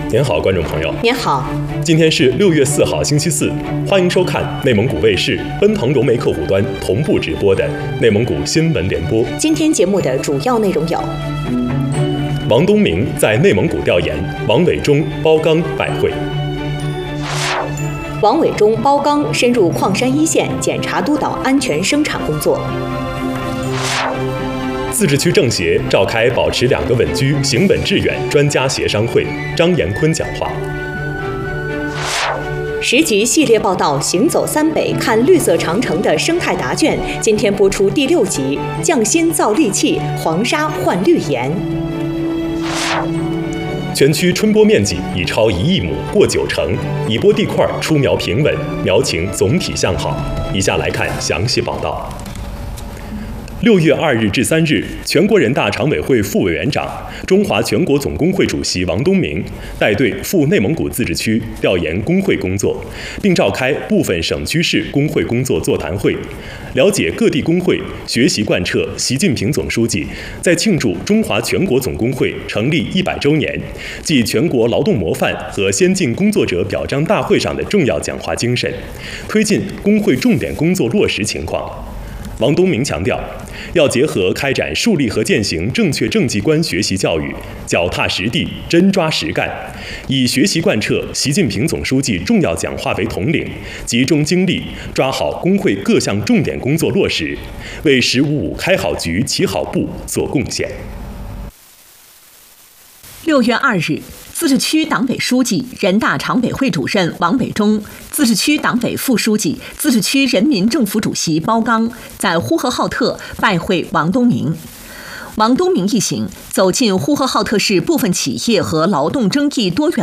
您好，观众朋友。 您好， 今天是6月4号，星期四，欢迎收看内蒙古卫视奔腾融媒客户端同步直播的内蒙古新闻联播。 今天节目的主要内容有： 王东明在内蒙古调研，王伟忠、包刚拜会。 王伟忠、包刚深入矿山一线检查督导安全生产工作。 自治区政协召开保持2个稳居、行稳致远专家协商会，张延坤讲话。 10集系列报道《行走三北看绿色长城》的生态答卷，今天播出第6集《匠心造利器，黄沙换绿岩》。 全区春播面积已超1亿亩，过90%，已播地块出苗平稳，苗情总体向好。以下来看详细报道。6月2日至3日，全国人大常委会副委员长、中华全国总工会主席王东明带队赴内蒙古自治区调研工会工作，并召开部分省区市工会工作座谈会，了解各地工会学习贯彻习近平总书记在庆祝中华全国总工会成立100周年暨全国劳动模范和先进工作者表彰大会上的重要讲话精神，推进工会重点工作落实情况。王东明强调，要结合开展树立和践行正确政绩观学习教育，脚踏实地，真抓实干，以学习贯彻习近平总书记重要讲话为统领，集中精力抓好工会各项重点工作落实，为“15+5”开好局、起好步做贡献。 6月2日，自治区党委书记、人大常委会主任王伟忠，自治区党委副书记、自治区人民政府主席包刚在呼和浩特拜会王东明。王东明一行走进呼和浩特市部分企业和劳动争议多元